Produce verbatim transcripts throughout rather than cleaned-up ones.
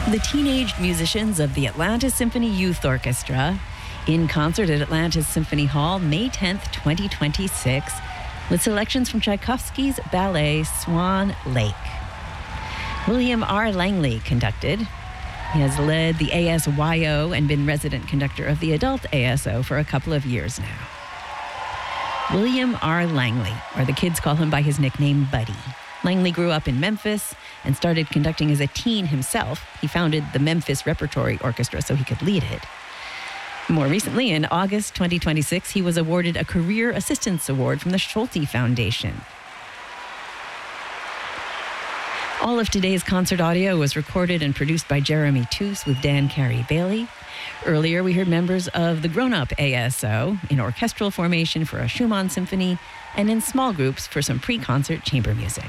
The teenage musicians of the Atlanta Symphony Youth Orchestra in concert at Atlanta Symphony Hall, May tenth, twenty twenty-six, with selections from Tchaikovsky's ballet Swan Lake. William R. Langley conducted. He has led the A S Y O and been resident conductor of the adult A S O for a couple of years now. William R. Langley, or the kids call him by his nickname Buddy. Langley grew up in Memphis and started conducting as a teen himself. He founded the Memphis Repertory Orchestra so he could lead it. More recently, in August twenty twenty-six, he was awarded a Career Assistance Award from the Schulte Foundation. All of today's concert audio was recorded and produced by Jeremy Toos with Dan Carey Bailey. Earlier, we heard members of the grown-up A S O in orchestral formation for a Schumann symphony and in small groups for some pre-concert chamber music.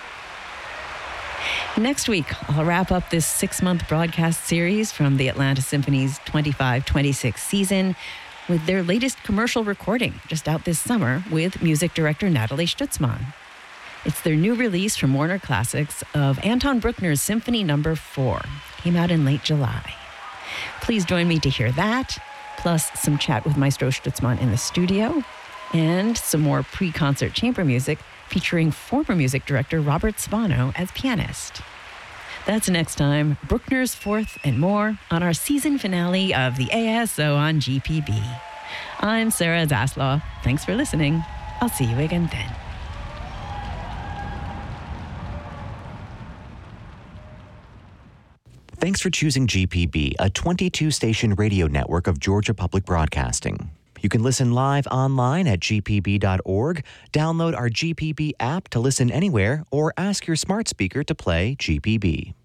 Next week, I'll wrap up this six-month broadcast series from the Atlanta Symphony's twenty-five twenty-six season with their latest commercial recording, just out this summer, with music director Natalie Stutzman. It's their new release from Warner Classics of Anton Bruckner's Symphony Number four. Came out in late July. Please join me to hear that, plus some chat with Maestro Stutzman in the studio, and some more pre-concert chamber music featuring former music director Robert Spano as pianist. That's next time, Bruckner's Fourth and more on our season finale of the A S O on G P B. I'm Sarah Zaslaw. Thanks for listening. I'll see you again then. Thanks for choosing G P B, a twenty-two station radio network of Georgia Public Broadcasting. You can listen live online at g p b dot org, download our G P B app to listen anywhere, or ask your smart speaker to play G P B.